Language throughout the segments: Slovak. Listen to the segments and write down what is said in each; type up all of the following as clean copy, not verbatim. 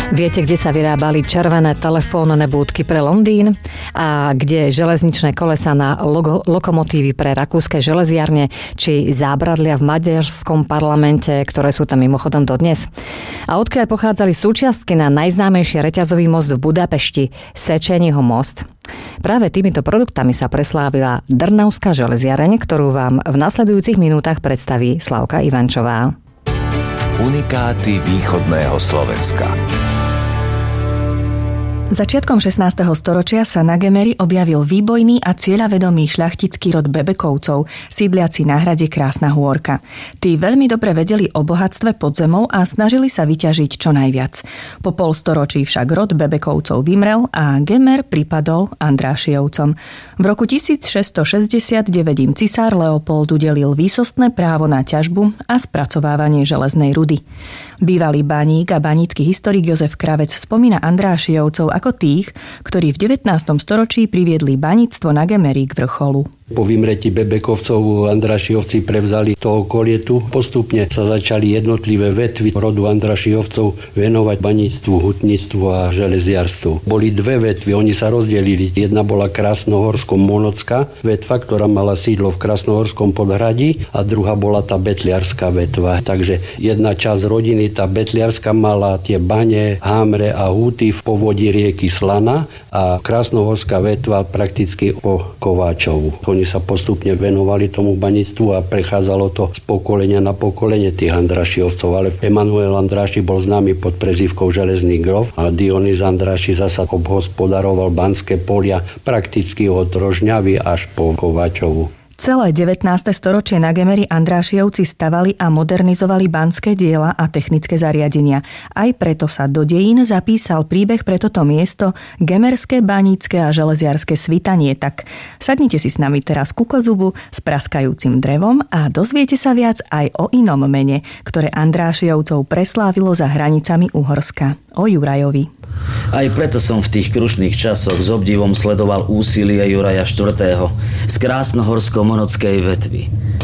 Viete, kde sa vyrábali červené telefónne búdky pre Londýn a kde železničné kolesa na lokomotívy pre rakúske železiarne či zábradlia v maďarskom parlamente, ktoré sú tam mimochodom dodnes? A odkiaľ pochádzali súčiastky na najznámejší reťazový most v Budapešti, Széchenyho most? Práve týmito produktami sa preslávila Drnavská železiareň, ktorú vám v nasledujúcich minútach predstaví Slavka Ivančová. Unikáty východného Slovenska. Začiatkom 16. storočia sa na Gemeri objavil výbojný a cieľavedomý šľachtický rod Bebekovcov, sídliaci na hrade Krásna Hôrka. Tí veľmi dobre vedeli o bohatstve pod zemou a snažili sa vyťažiť čo najviac. Po polstoročí však rod Bebekovcov vymrel a Gemer pripadol Andrášiovcom. V roku 1669 im cisár Leopold udelil výsostné právo na ťažbu a spracovávanie železnej rudy. Bývalý baník a banícky historik Jozef Kravec spomína Andrášiovcov ako tých, ktorí v 19. storočí priviedli baníctvo na Gemeri k vrcholu. Po vymretí Bebekovcov Andrášiovci prevzali to okolie tu. Postupne sa začali jednotlivé vetvy rodu Andrášiovcov venovať baníctvu, hutníctvu a železiarstvu. Boli dve vetvy, oni sa rozdelili. Jedna bola krásnohorsко-monocká vetva, ktorá mala sídlo v Krásnohorskom podhradí, a druhá bola tá betliarská vetva. Takže jedna časť rodiny, tá betliarska, mala tie bane, hámre a húty v povodí rieky Slana a krásnohorská vetva prakticky po Kováčovu. Oni sa postupne venovali tomu baníctvu a prechádzalo to z pokolenia na pokolenie tých Andrášiovcov, ale Emanuel Andráši bol známy pod prezývkou Železný grof a Dionys Andráši zasa obhospodaroval banské polia prakticky od Rožňavy až po Kováčovu. Celé 19. storočie na Gemeri Andrášiovci stavali a modernizovali banské diela a technické zariadenia. Aj preto sa do dejín zapísal príbeh pre toto miesto Gemerské banícke a železiarske svitanie. Tak sadnite si s nami teraz ku kozubu s praskajúcim drevom a dozviete sa viac aj o inom mene, ktoré Andrášiovcov preslávilo za hranicami Uhorska. O Jurajovi. Aj preto som v tých krušných časoch s obdivom sledoval úsilie Juraja IV. Z krásnohorsko-monockej vetvy.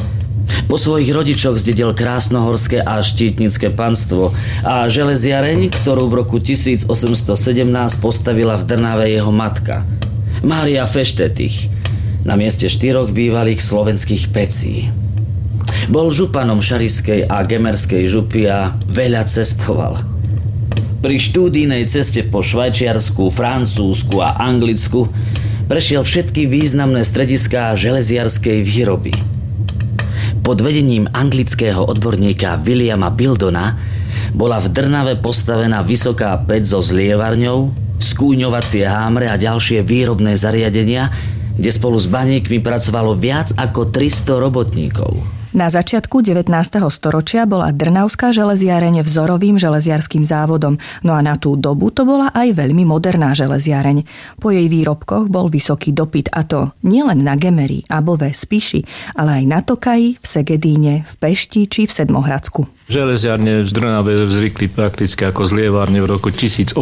Po svojich rodičoch zdedil krásnohorské a štítnické panstvo a železiareň, ktorú v roku 1817 postavila v Drnave jeho matka, Mária Feštetich, na mieste 4 bývalých slovenských pecí. Bol županom šarišskej a gemerskej župy a veľa cestoval. Pri štúdijnej ceste po Švajčiarsku, Francúzsku a Anglicku prešiel všetky významné strediská železiarskej výroby. Pod vedením anglického odborníka Williama Bildona bola v Drnave postavená vysoká päť so zlievarňou, skúňovacie hámre a ďalšie výrobné zariadenia, kde spolu s baníkmi pracovalo viac ako 300 robotníkov. Na začiatku 19. storočia bola Drnavská železiareň vzorovým železiarským závodom, no a na tú dobu to bola aj veľmi moderná železiareň. Po jej výrobkoch bol vysoký dopyt, a to nielen na Gemeri a Bove, Spiši, ale aj na Tokaji, v Segedíne, v Pešti či v Sedmohradsku. Železiarne v Drnave vznikli prakticky ako zlievárne v roku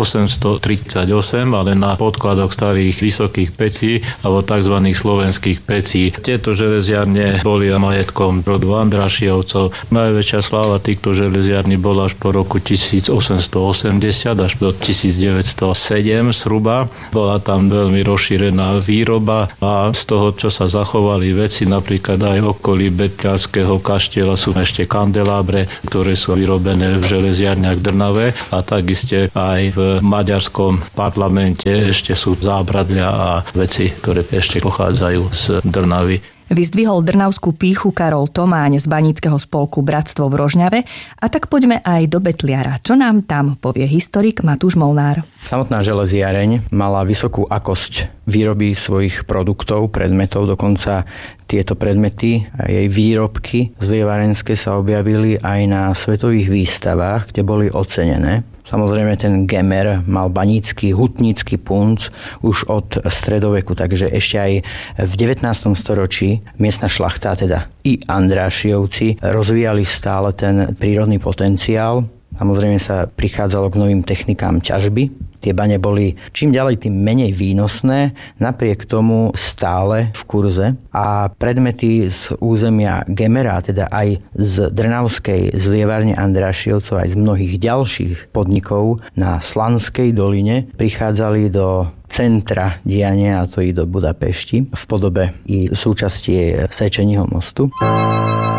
1838, ale na podkladoch starých vysokých pecí alebo tzv. Slovenských pecí. Tieto železiarne boli majetkom rodu Andrášiovcov. Najväčšia sláva týchto železiarní bola až po roku 1880 až do 1907 zhruba. Bola tam veľmi rozšírená výroba a z toho, čo sa zachovali veci, napríklad aj okolí Betliarského kaštieľa sú ešte kandelábre, ktoré sú vyrobené v železiarniach v Drnave, a takisto aj v maďarskom parlamente ešte sú zábradlia a veci, ktoré ešte pochádzajú z Drnavy. Vyzdvihol drnavskú pýchu Karol Tomáň z baníckeho spolku Bratstvo v Rožňave, a tak poďme aj do Betliara. Čo nám tam povie historik Matúš Molnár. Samotná železiareň mala vysokú akosť výroby svojich produktov, predmetov, dokonca tieto predmety a jej výrobky zlievarenské sa objavili aj na svetových výstavách, kde boli ocenené. Samozrejme ten Gemer mal banícky, hutnícky punc už od stredoveku, takže ešte aj v 19. storočí miestna šlachta, teda i Andrášiovci, rozvíjali stále ten prírodný potenciál. Samozrejme sa prichádzalo k novým technikám ťažby. Tie bane boli čím ďalej tým menej výnosné, napriek tomu stále v kurze a predmety z územia Gemera, teda aj z Drnavskej zlievárne Andrášiovcov, aj z mnohých ďalších podnikov na Slanskej doline prichádzali do centra diania, a to i do Budapešti v podobe i súčasti Sečeního mostu.